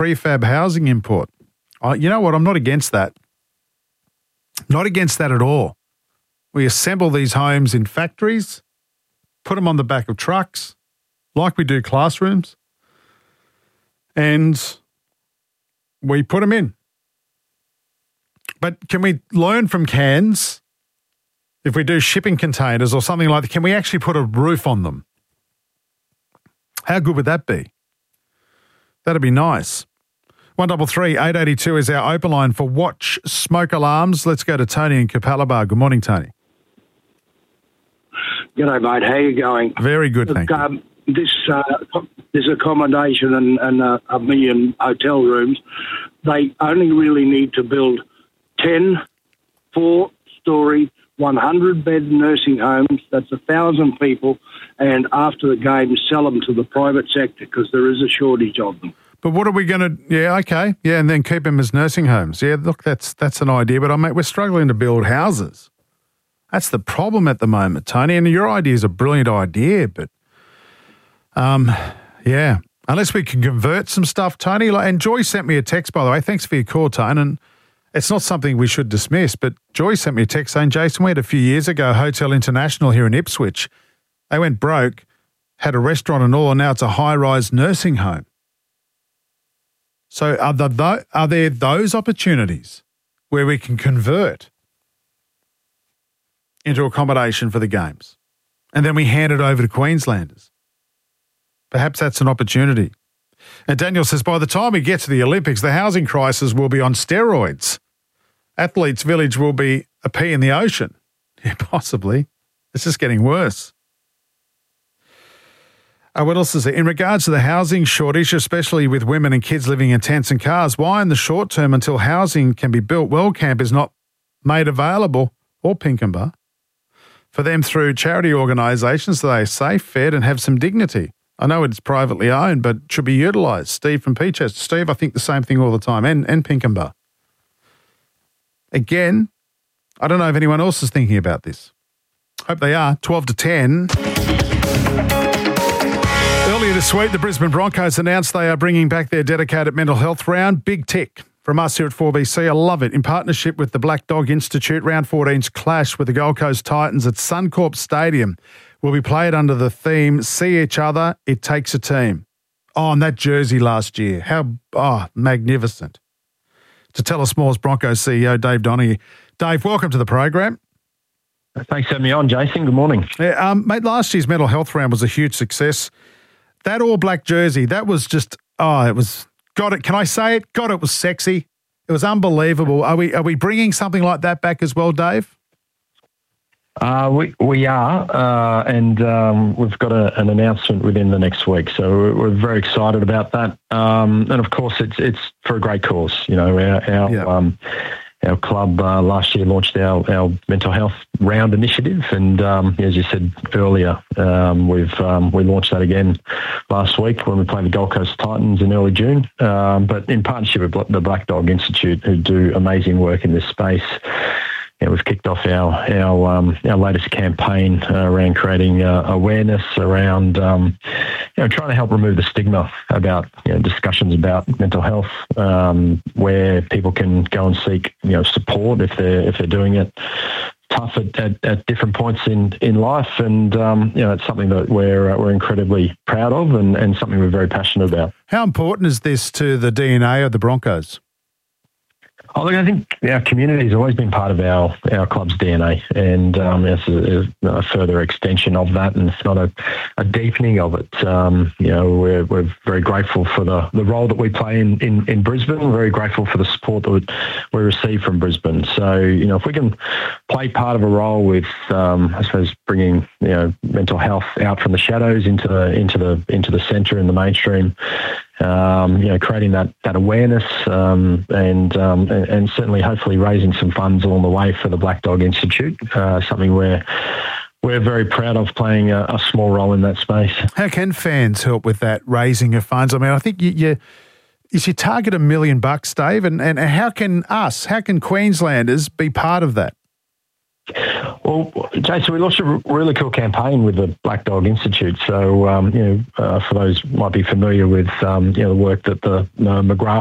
prefab housing import. You know what? I'm not against that. Not against that at all. We assemble these homes in factories, put them on the back of trucks, like we do classrooms, and we put them in. But can we learn from Cairns, if we do shipping containers or something like that, can we actually put a roof on them? How good would that be? That'd be nice. 133 882 is our open line for watch smoke alarms. Let's go to Tony in Capalaba. Good morning, Tony. G'day, mate. How you going? Very good, thank you. This accommodation and a million hotel rooms, they only really need to build 10 four-storey, 100-bed nursing homes. That's 1,000 people, and after the game, sell them to the private sector because there is a shortage of them. But what are we going to... Yeah, okay. Yeah, and then keep them as nursing homes. Yeah, look, that's an idea. But, mate, we're struggling to build houses. That's the problem at the moment, Tony. And your idea is a brilliant idea, but, yeah, unless we can convert some stuff, Tony. And Joy sent me a text, by the way. Thanks for your call, Tony. And it's not something we should dismiss, but Joy sent me a text saying, Jason, we had a few years ago Hotel International here in Ipswich. They went broke, had a restaurant and all, and now it's a high-rise nursing home. So are there those opportunities where we can convert into accommodation for the games and then we hand it over to Queenslanders? Perhaps that's an opportunity. And Daniel says, by the time we get to the Olympics, the housing crisis will be on steroids. Athletes' Village will be a pea in the ocean. Yeah, possibly. It's just getting worse. What else is there? In regards to the housing shortage, especially with women and kids living in tents and cars, why in the short term until housing can be built, WorldCamp is not made available, or Pinkenba, for them through charity organisations so they are safe, fed and have some dignity? I know it's privately owned, but should be utilised. Steve from Peachester. Steve, I think the same thing all the time, and Pinkenba. Again, I don't know if anyone else is thinking about this. Hope they are. 12 to 10. Earlier this week, the Brisbane Broncos announced they are bringing back their dedicated mental health round. Big tick from us here at 4BC. I love it. In partnership with the Black Dog Institute, Round 14's clash with the Gold Coast Titans at Suncorp Stadium will be played under the theme, See Each Other, It Takes a Team. Oh, and that jersey last year. How magnificent. To tell us more is Broncos CEO Dave Donaghy. Dave, welcome to the program. Thanks for having me on, Jason. Good morning. Yeah, mate, last year's mental health round was a huge success. That all-black jersey, that was just, it was, got it. Can I say it? God, it was sexy. It was unbelievable. Are we bringing something like that back as well, Dave? We are, and we've got an announcement within the next week, so we're very excited about that. And of course, it's for a great cause. You know, our club last year launched our mental health round initiative, and as you said earlier, we launched that again last week when we played the Gold Coast Titans in early June. But in partnership with the Black Dog Institute, who do amazing work in this space. Yeah, we've kicked off our latest campaign around creating awareness around trying to help remove the stigma about discussions about mental health, where people can go and seek support if they're doing it tough at different points in life, and it's something that we're incredibly proud of and something we're very passionate about. How important is this to the DNA of the Broncos? Oh, look, I think our community has always been part of our club's DNA, and it's a further extension of that, and it's not a deepening of it. We're very grateful for the role that we play in Brisbane. We're very grateful for the support that we receive from Brisbane. So, if we can play part of a role with, I suppose, bringing mental health out from the shadows into the centre and the mainstream. Creating that awareness and certainly hopefully raising some funds along the way for the Black Dog Institute, something we're very proud of playing a small role in that space. How can fans help with that raising of funds? I mean, I think you target $1 million, Dave, and how can Queenslanders be part of that? Well, Jason, we launched a really cool campaign with the Black Dog Institute. So, for those who might be familiar with, the work that the McGrath